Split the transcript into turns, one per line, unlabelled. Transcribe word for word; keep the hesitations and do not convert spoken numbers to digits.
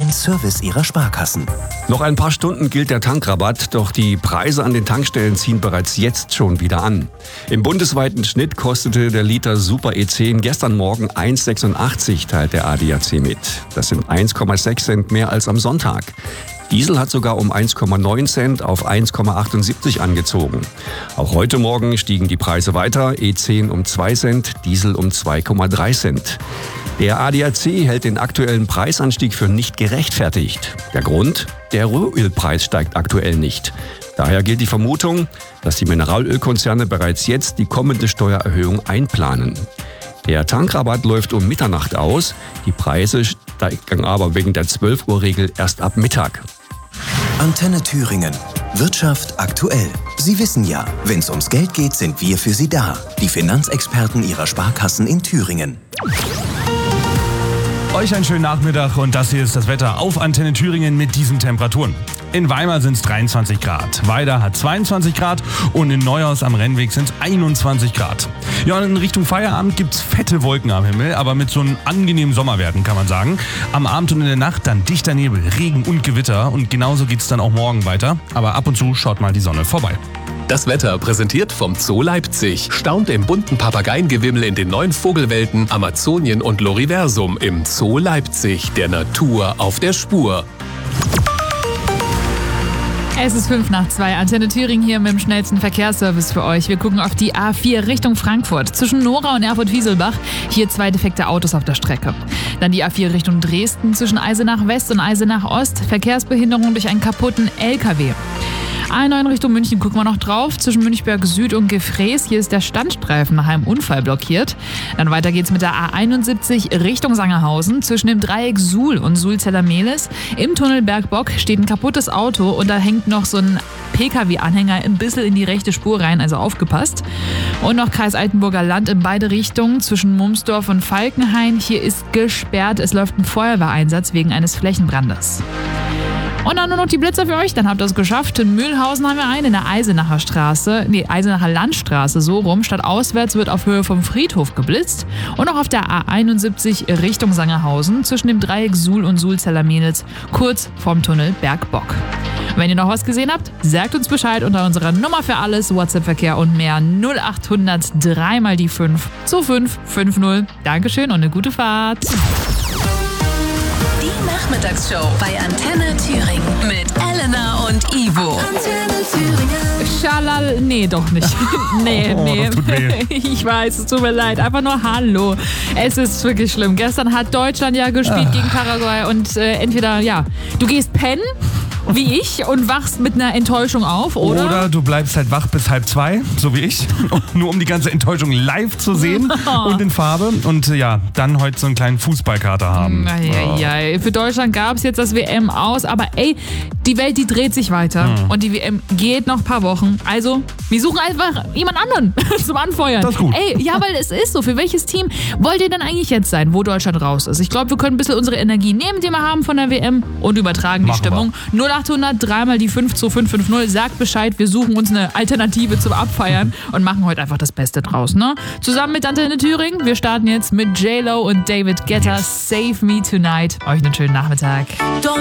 ein Service Ihrer Sparkassen.
Noch ein paar Stunden gilt der Tankrabatt, doch die Preise an den Tankstellen ziehen bereits jetzt schon wieder an. Im bundesweiten Schnitt kostete der Liter Super E zehn gestern Morgen eins Komma sechsundachtzig, teilt der A D A C mit. Das sind eins Komma sechs Cent mehr als am Sonntag. Diesel hat sogar um eins Komma neun Cent auf eins Komma achtundsiebzig angezogen. Auch heute Morgen stiegen die Preise weiter, E zehn um zwei Cent, Diesel um zwei Komma drei Cent. Der A D A C hält den aktuellen Preisanstieg für nicht gerechtfertigt. Der Grund? Der Rohölpreis steigt aktuell nicht. Daher gilt die Vermutung, dass die Mineralölkonzerne bereits jetzt die kommende Steuererhöhung einplanen. Der Tankrabatt läuft um Mitternacht aus, die Preise steigen aber wegen der zwölf Uhr Regel erst ab Mittag.
Antenne Thüringen. Wirtschaft aktuell. Sie wissen ja, wenn es ums Geld geht, sind wir für Sie da. Die Finanzexperten Ihrer Sparkassen in Thüringen.
Euch einen schönen Nachmittag und das hier ist das Wetter auf Antenne Thüringen mit diesen Temperaturen. In Weimar sind es dreiundzwanzig Grad, Weida hat zweiundzwanzig Grad und in Neuhaus am Rennweg sind es einundzwanzig Grad. Ja, und in Richtung Feierabend gibt es fette Wolken am Himmel, aber mit so einem angenehmen Sommerwerten kann man sagen. Am Abend und in der Nacht dann dichter Nebel, Regen und Gewitter und genauso geht es dann auch morgen weiter. Aber ab und zu schaut mal die Sonne vorbei.
Das Wetter präsentiert vom Zoo Leipzig. Staunt im bunten Papageiengewimmel in den neuen Vogelwelten Amazonien und Loriversum im Zoo Leipzig. Der Natur auf der Spur.
Es ist fünf nach zwei. Antenne Thüringen hier mit dem schnellsten Verkehrsservice für euch. Wir gucken auf die A vier Richtung Frankfurt. Zwischen Nora und Erfurt-Wieselbach. Hier zwei defekte Autos auf der Strecke. Dann die A vier Richtung Dresden. Zwischen Eisenach West und Eisenach Ost. Verkehrsbehinderung durch einen kaputten L K W. A neun Richtung München gucken wir noch drauf. Zwischen Münchberg Süd und Gefrees. Hier ist der Standstreifen nach einem Unfall blockiert. Dann weiter geht's mit der A einundsiebzig Richtung Sangerhausen. Zwischen dem Dreieck Suhl und Suhl-Zeller-Mehlis. Im Tunnel Bergbock steht ein kaputtes Auto und da hängt noch so ein P K W-Anhänger ein bisschen in die rechte Spur rein, also aufgepasst. Und noch Kreis Altenburger Land in beide Richtungen zwischen Mumsdorf und Falkenhain. Hier ist gesperrt. Es läuft ein Feuerwehreinsatz wegen eines Flächenbrandes. Und dann nur noch die Blitzer für euch, dann habt ihr es geschafft. In Mühlhausen haben wir einen in der Eisenacher Straße, nee, Eisenacher Landstraße, so rum. Statt auswärts wird auf Höhe vom Friedhof geblitzt. Und auch auf der A einundsiebzig Richtung Sangerhausen, zwischen dem Dreieck Suhl und Suhl-Zeller-Mehlis, kurz vorm Tunnel Bergbock. Wenn ihr noch was gesehen habt, sagt uns Bescheid unter unserer Nummer für alles, WhatsApp-Verkehr und mehr null achthundert drei mal die fünf zu fünf fünf null. Dankeschön und eine gute Fahrt.
Die Nachmittagsshow bei Antenne Thüringen mit Elena und Ivo. Antenne Thüringen.
Schalal, nee, doch nicht. nee,
Oh,
nee.
das tut weh.
Ich weiß, es tut mir leid. Einfach nur Hallo. Es ist wirklich schlimm. Gestern hat Deutschland ja gespielt
Ah.
gegen Paraguay und äh, entweder, ja, du gehst pennen, wie ich, und wachst mit einer Enttäuschung auf, oder?
Oder du bleibst halt wach bis halb zwei, so wie ich, nur um die ganze Enttäuschung live zu sehen und in Farbe und äh, ja, dann heute so einen kleinen Fußballkater haben.
Eieiei. Für Deutschland gab es jetzt das W M aus, aber ey, die Welt, die dreht sich weiter
Hm.
und die W M geht noch ein paar Wochen. Also, wir suchen einfach jemand anderen zum Anfeuern.
Das ist gut.
Ey, ja, weil es ist so. Für welches Team wollt ihr denn eigentlich jetzt sein, wo Deutschland raus ist? Ich glaube, wir können ein bisschen unsere Energie nehmen, die wir haben von der W M und übertragen die
Machen
Stimmung. null achthundert drei mal die fünf zu fünf fünf null. Sagt Bescheid, wir suchen uns eine Alternative zum Abfeiern und machen heute einfach das Beste draus. Ne? Zusammen mit Antenne Thüringen. Wir starten jetzt mit J Lo und David Guetta.
Yes.
Save Me Tonight. Euch einen schönen Nachmittag.